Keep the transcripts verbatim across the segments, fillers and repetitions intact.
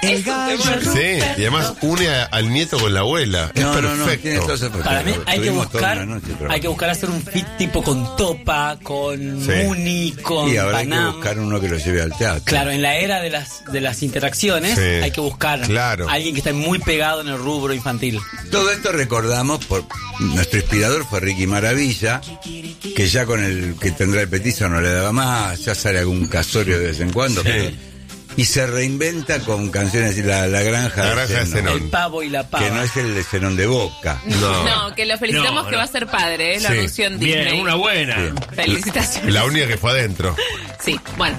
El gallo Ruperto. Sí, y además une a, al nieto con la abuela. Es no, perfecto. No, no, tiene todo eso. Para mí hay que buscar, noche, hay que buscar hacer un fit tipo con Topa, con Sí. Muni, con Y ahora Panam. hay que buscar uno que lo lleve al teatro. Claro, en la era de las de las interacciones Sí. hay que buscar Claro. a alguien que esté muy pegado en el rubro infantil. Todo esto recordamos, por nuestro inspirador fue Ricky Maravilla, que ya con el que tendrá el petizo no le daba más, ya sale algún casorio de vez en cuando, Sí. pero- y se reinventa con canciones de la, la granja, La granja de Zenón. El pavo y la pava. que no es el de Zenón de Boca. No. No, que lo felicitamos No, que no. va a ser padre, ¿eh? Lo Sí. anunció en Disney. Bien, una buena. Bien. Felicitaciones. La única que fue adentro. Sí, bueno.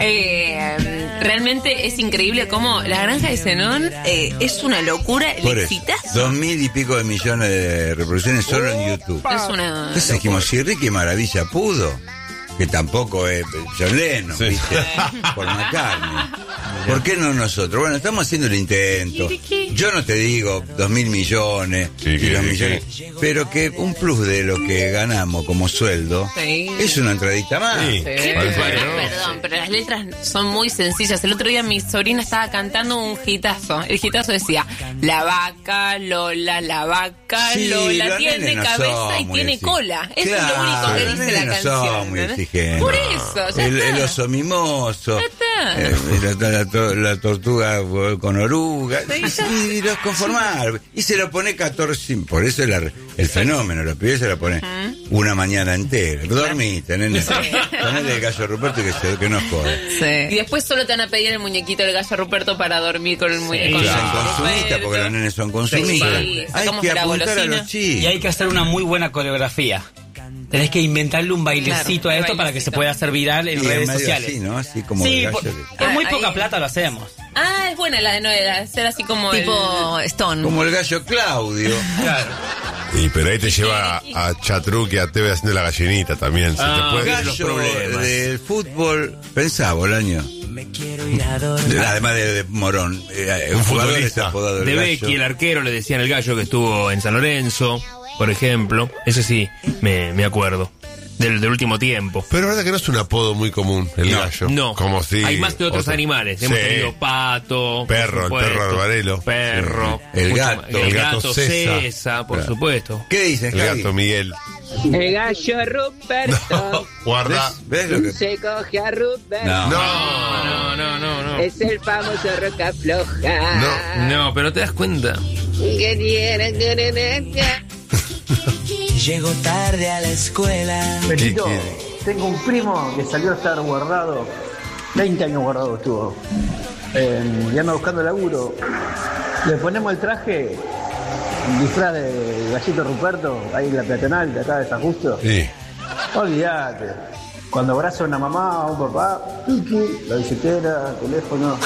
Eh, realmente es increíble cómo la granja de Zenón eh, es una locura. El Por eso, exitazo. dos mil y pico de millones de reproducciones solo en YouTube. Es una. Entonces dijimos, si Ricky Maravilla pudo, que tampoco es John Lennon, Sí. ¿viste? Por McCartney. ¿Por qué no nosotros? Bueno, estamos haciendo el intento. Yo no te digo dos mil millones Sí, y que- dos que- millones, pero que un plus de lo que ganamos como sueldo Sí. es una entradita más. Sí. Sí, Parece pero, que no. perdón, pero las letras son muy sencillas. El otro día mi sobrina estaba cantando un hitazo. El hitazo decía, la vaca Lola, la vaca Sí, Lola los tiene nenes no cabeza son y muy tiene exigentes. cola. Eso es lo Claro, único que los dice nenes la no canción. son muy ¿entendés? exigentes. Por eso, ya El, está. el oso mimoso, Ya está. eh, la, la- la- la tortuga con oruga, y, y los conformar. Y se lo pone catorce, por eso es la- el fenómeno, los pibes se lo pone una mañana entera. Dormite, nene. Ponele el gallo Ruperto y que, se, que no jode. Y después solo te van a pedir el muñequito del gallo Ruperto para dormir con el muñeco. Son Claro. consumistas, porque los nenes son consumistas. Sí, Hay sacamos que la apuntar a golosina. los chicos. Y hay que hacer una muy buena coreografía. Tenés que inventarle un bailecito Claro, a esto un para que se bailecito. pueda hacer viral en Y en redes medio sociales. así, ¿no? Así como Sí, el por, gallo. por muy Ah, poca ahí. plata lo hacemos. Ah, es buena la de Noel, hacer así como Tipo el... Stone. Como el gallo Claudio. Claro. Y pero ahí te lleva a, a Chatruc y a Teve haciendo la gallinita también. Se Ah, te puede... los Gallo problemas. del fútbol, pensá, Bolaño. Además de, de Morón. Eh, Un un jugador futbolista. es apodado el De gallo. Becky, el arquero, le decían el gallo que estuvo en San Lorenzo, por ejemplo. Ese sí, me, me acuerdo. Del, del último tiempo. Pero es verdad que no es un apodo muy común, el No, gallo. no. Como si... Hay más de otros otro- animales. Sí. Hemos tenido pato, por Perro, el supuesto, perro albarelo. Perro. Sí. El mucho gato. más. El El gato gato César. César, por Claro. supuesto. ¿Qué dices, El Javi? gato Miguel. El gallo Ruperto Guarda. ¿Ves, ves lo que...? se coge a Ruperto. No. No, no, no, no, no. Es el famoso Roca Floja. No. No, pero te das cuenta. Que tiene que Llego tarde a la escuela. Benito, ¿Qué tengo un primo que salió a estar guardado, veinte años guardado estuvo, eh, y anda buscando laburo. Le ponemos el traje, un disfraz de gallito Ruperto, ahí en la peatonal de acá de San Justo. Sí. Olvídate, cuando abraza a una mamá o un papá, tuki, la billetera, teléfono,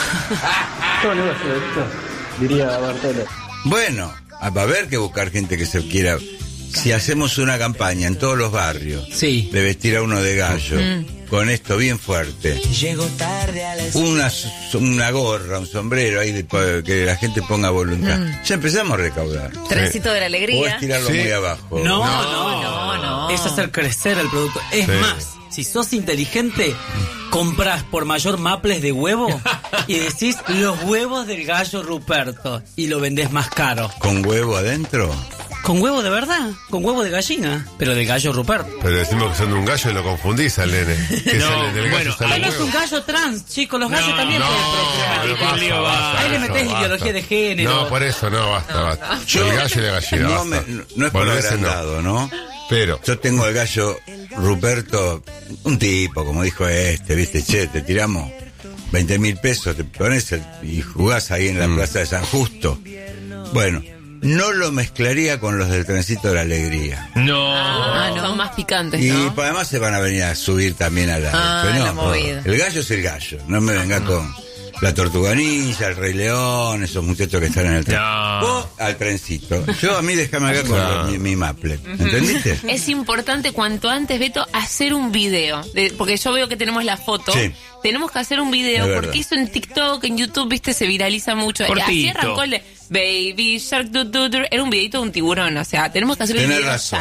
todo negocio, Benito, diría Bartolo. Bueno, a- va a haber que buscar gente que se quiera... Si hacemos una campaña en todos los barrios Sí. de vestir a uno de gallo, con esto bien fuerte, Llego tarde a la escuela. una, s- una gorra, un sombrero ahí de- que la gente ponga voluntad, ya empezamos a recaudar. Trencito de la O alegría. estirarlo Sí. muy abajo. No, no, no, no. Es hacer crecer el producto. Es Sí. más, si sos inteligente, compras por mayor maples de huevo y decís los huevos del gallo Ruperto y lo vendés más caro. ¿Con huevo adentro? Con huevo de verdad, con huevo de gallina, pero del gallo Ruperto. Pero decimos que son de un gallo y lo confundís al nene. Que No, sale del gallo bueno, sale Pero el es un huevo. gallo trans, chicos, los gallos No, también No, pueden no, procrear. basta, basta, Ahí le eso, metés basta. ideología de género. No, por eso no, basta, basta. El gallo y la gallina, No, basta. me- no es por Boludeces agrandado, ¿no? Pero, Yo tengo el gallo Ruperto, un tipo, como dijo este, viste, che, te tiramos veinte mil pesos, te pones el- y jugás ahí en la Mm. plaza de San Justo. Bueno, no lo mezclaría con los del Trencito de la Alegría. No. Ah, no. Son más picantes, Y ¿no? además se van a venir a subir también a la... Ah, pero la movida. El gallo es el gallo, no me venga con la Tortuganilla, el Rey León, esos muchachos que están en el tren. No. Vos al trencito. Yo a mí déjame acá con Claro. mi, mi maple. ¿Entendiste? Es importante cuanto antes, Beto, hacer un video. De- porque yo veo que tenemos la foto. Sí. Tenemos que hacer un video Es verdad. porque eso en TikTok, en YouTube, viste, se viraliza mucho. Y así Cortito. arrancó el de Baby Shark, du, du, du. Era un videito de un tiburón. O sea, tenemos que hacer el Tenés video razón. ya.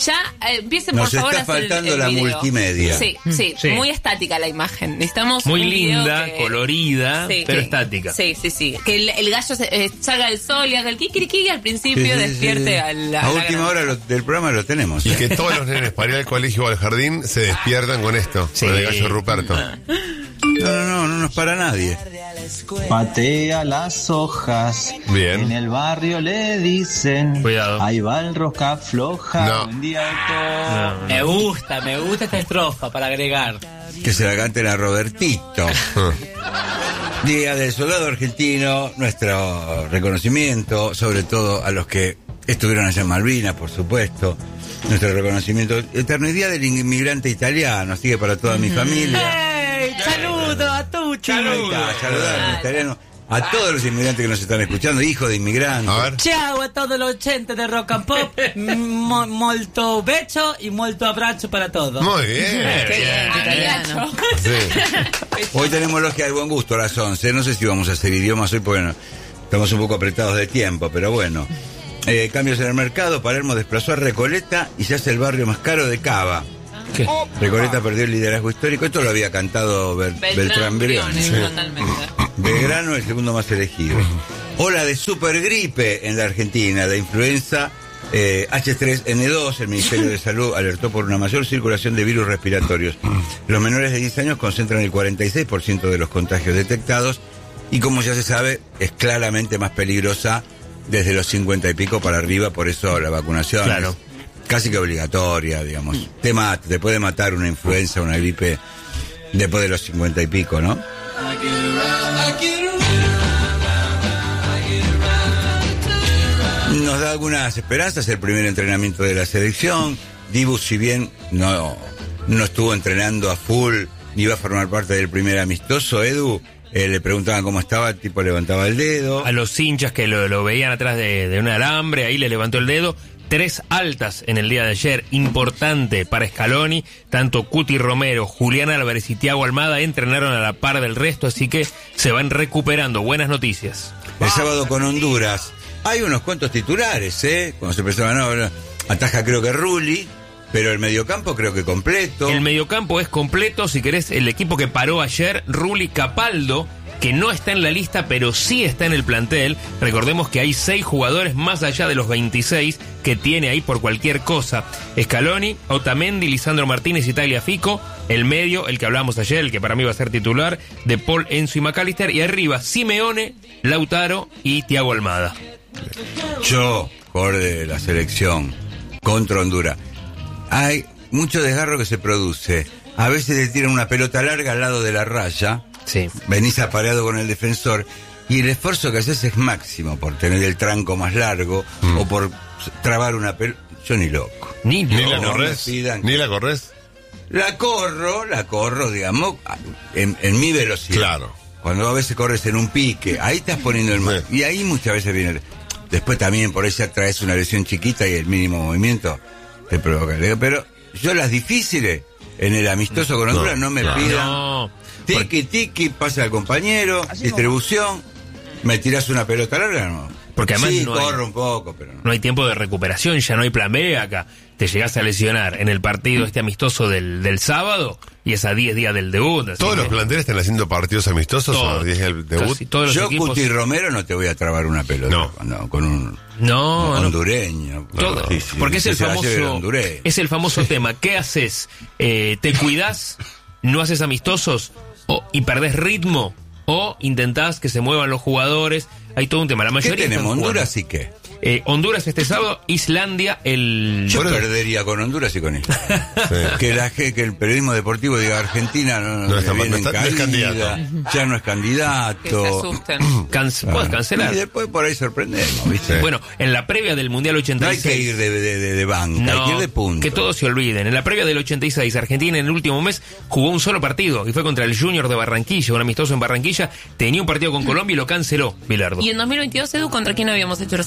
Ya eh, empiecen por Nos favor a está hacer el- faltando el la video. multimedia. Sí, sí, Sí. muy estática la imagen. Necesitamos Muy un video linda, que- colorida, Sí. pero Sí. estática. Sí, sí, sí. Que el, el gallo se, eh, salga el sol y haga el kikiriki al principio, Sí, sí, sí, despierte sí. a la... A la última gran- hora lo- del programa lo tenemos. Y ¿eh? que todos los nenes para ir al colegio o al jardín se despiertan con esto, Sí. con el gallo Ruperto. No, no, no, no nos para nadie. Patea las hojas. Bien. En el barrio le dicen. Cuidado. Ahí va el rosca floja. No. Buen día de todo. No, no. Me gusta, me gusta esta estrofa para agregar. Que se la canten a Robertito. Día del Soldado Argentino, nuestro reconocimiento, sobre todo a los que estuvieron allá en Malvinas, por supuesto. Nuestro reconocimiento eterno. Y Día del Inmigrante Italiano, así que para toda mi familia. ¡Ey! ¡Saludo a Tucci! Ahí está, saludar a los italianos, a todos los inmigrantes que nos están escuchando, hijos de inmigrantes. A ver. Ciao a todos los oyentes de Rock and Pop. Mo- molto beso y molto abbraccio para todos. Muy bien. Qué bien, italiano. Sí. Hoy tenemos Logia del Buen Gusto a las once. No sé si vamos a hacer idiomas hoy, porque bueno, estamos un poco apretados de tiempo, pero bueno. Eh, cambios en el mercado. Palermo desplazó a Recoleta y se hace el barrio más caro de Cava. ¿Qué? Recoleta perdió el liderazgo histórico. Esto lo había cantado Bel- Beltrán Briones. totalmente. Belgrano, el segundo más elegido. Ola de supergripe en la Argentina, de influenza eh, H tres N dos. El Ministerio de Salud alertó por una mayor circulación de virus respiratorios. Los menores de diez años concentran el cuarenta y seis por ciento de los contagios detectados y, como ya se sabe, es claramente más peligrosa desde los cincuenta y pico para arriba. Por eso la vacunación Claro. es casi que obligatoria, digamos. Te mata, te puede matar una influenza, una gripe después de los cincuenta y pico, ¿no? Nos da algunas esperanzas el primer entrenamiento de la selección. Dibu, si bien no, no estuvo entrenando a full, ni iba a formar parte del primer amistoso, Edu, eh, le preguntaban cómo estaba, el tipo levantaba el dedo. A los hinchas que lo, lo veían atrás de, de un alambre, ahí le levantó el dedo. Tres altas en el día de ayer, importante para Scaloni. Tanto Cuti Romero, Julián Álvarez y Thiago Almada entrenaron a la par del resto, así que se van recuperando. Buenas noticias. El sábado con Honduras. Hay unos cuantos titulares, ¿eh? Cuando se pensaba, no, no, ataja creo que Rulli, pero el mediocampo creo que completo. El mediocampo es completo, si querés, el equipo que paró ayer, Rulli, Capaldo, que no está en la lista, pero sí está en el plantel. Recordemos que hay seis jugadores más allá de los veintiséis que tiene ahí por cualquier cosa. Scaloni, Otamendi, Lisandro Martínez y Tagliafico. El medio, el que hablábamos ayer, el que para mí va a ser titular, de Paul, Enzo y McAllister. Y arriba, Simeone, Lautaro y Thiago Almada. Yo, jugador de la selección contra Honduras, hay mucho desgarro que se produce. A veces le tiran una pelota larga al lado de la raya. Sí. Venís apareado con el defensor y el esfuerzo que haces es máximo por tener el tranco más largo Mm. o por trabar una pelota. Yo ni loco. Ni, Ni la No, corres. me pidan. Ni la corres. La corro, la corro, digamos, en, en mi velocidad. Claro. Cuando a veces corres en un pique, ahí estás poniendo el mar. Sí. Y ahí muchas veces viene. el- Después también por ahí ya traes una lesión chiquita y el mínimo movimiento te provoca. Le digo, pero yo las difíciles, en el amistoso con Honduras, no, No, me no. pidan. No. Tiki, tiki, pasa al compañero, distribución, me tiras una pelota larga, no. Porque además sí, no hay- corro un poco, pero no. No hay tiempo de recuperación, ya no hay plan B acá. Te llegás a lesionar en el partido este amistoso del, del sábado y es a diez días del debut. así ¿Todos que los planteles están haciendo partidos amistosos todo, o diez el debut? casi todos los Yo, equipos. Cuti Romero, no te voy a trabar una pelota. No. no, con un No, no. hondureño. Todo, Sí, sí, porque es que el se la lleve el famoso hondureño. es el famoso tema. ¿Qué haces? Eh, ¿Te cuidás? ¿No haces amistosos? O, ¿Y perdés ritmo? ¿O intentás que se muevan los jugadores? Hay todo un tema. La ¿Qué mayoría tenemos? están ¿Honduras jugando. y qué? Eh, Honduras este sábado, Islandia el... Yo Por eso- perdería con Honduras y con Islandia. Sí. Que, la, que el periodismo deportivo diga Argentina no, no, No está- viene no está- en no es caída, candidato. ya no es Que se candidato. asusten. Canc- Ah. Puedes cancelar. Y después por ahí sorprendemos, ¿viste? Sí. Bueno, en la previa del Mundial No ochenta y hay seis... que ir de, de, de, de banca, hay que ir de punto. que todos se olviden. En la previa del ochenta y seis, Argentina en el último mes jugó un solo partido y fue contra el Junior de Barranquilla, un amistoso en Barranquilla. Tenía un partido con Colombia y lo canceló, Bilardo. Y en dos mil veintidós, Edu, ¿contra quién habíamos hecho los amistosos?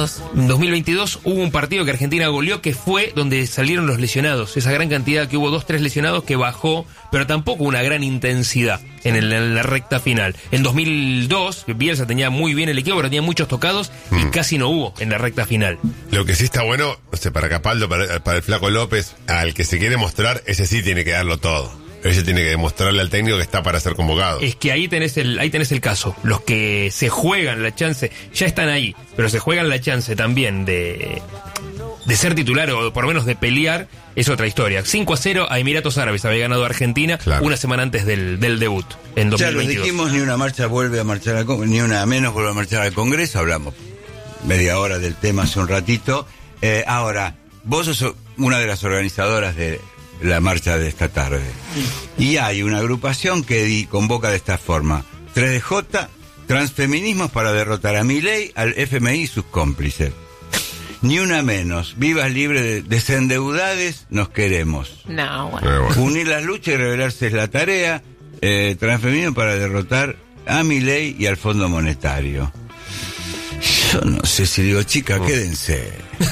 veintidós. En dos mil veintidós hubo un partido que Argentina goleó que fue donde salieron los lesionados. Esa gran cantidad que hubo, dos, tres lesionados que bajó, pero tampoco una gran intensidad en, el, en la recta final. En dos mil dos, Bielsa tenía muy bien el equipo, pero tenía muchos tocados y mm. casi no hubo en la recta final. Lo que sí está bueno, no sé, para Capaldo, para, para el Flaco López, al que se quiere mostrar, ese sí tiene que darlo todo. Ese tiene que demostrarle al técnico que está para ser convocado. Es que ahí tenés el ahí tenés el caso. Los que se juegan la chance, ya están ahí, pero se juegan la chance también de, de ser titular o por lo menos de pelear, es otra historia. cinco a cero a Emiratos Árabes había ganado Argentina claro. una semana antes del, del debut, en dos mil veintidós. Ya lo dijimos, ni una marcha vuelve a marchar al Congreso, ni una menos vuelve a marchar al Congreso, hablamos media hora del tema hace un ratito. Eh, ahora, vos sos una de las organizadoras de la marcha de esta tarde. Y hay una agrupación que di, convoca de esta forma: tres D J, transfeminismos para derrotar a Milei, al F M I y sus cómplices. Ni una menos, vivas libres de desendeudades, nos queremos. No, bueno. Unir las luchas y rebelarse es la tarea. Eh, transfeminismo para derrotar a Milei y al Fondo Monetario. Yo no sé si digo, chicas, quédense.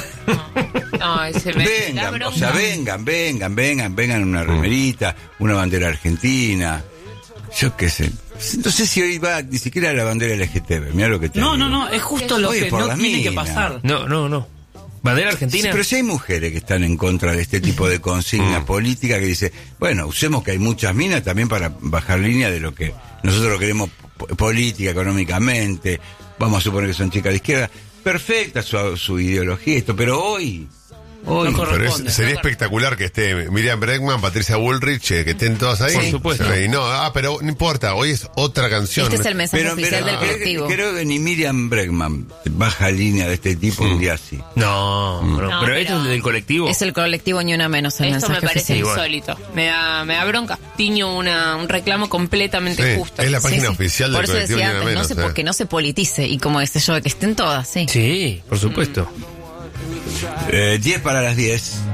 No, ese me vengan, o sea, vengan, vengan, vengan, vengan una remerita, una bandera argentina, yo qué sé. No sé si hoy va ni siquiera la bandera L G T B, mirá lo que te No, digo. no, no, es justo lo Oye, que no tiene minas. que pasar. No, no, no. ¿Bandera argentina? Sí, pero si hay mujeres que están en contra de este tipo de consignas políticas que dice, bueno, usemos que hay muchas minas también para bajar línea de lo que nosotros queremos política, económicamente, vamos a suponer que son chicas de izquierda. Perfecta su, su ideología, esto, pero hoy... hoy no pero es, sería espectacular que esté Miriam Bregman, Patricia Bullrich, eh, que estén todas ahí. Por supuesto. Y no, ah, pero no importa, hoy es otra canción. Este es el mensaje pero, oficial pero, del ah, colectivo. Creo que ni Miriam Bregman baja línea de este tipo mm. un día así. No, no, no pero, pero esto es del colectivo. Es el colectivo ni una menos el Esto mensaje me parece oficial. insólito. Me da, me da bronca. Tiño una, un reclamo completamente sí, justo. es la página Sí, sí. oficial Por del eso colectivo decía ni una antes, menos. no sé, eh. porque no se politice y como dice yo, que estén todas, sí. Sí, por supuesto. Eh, diez para las diez.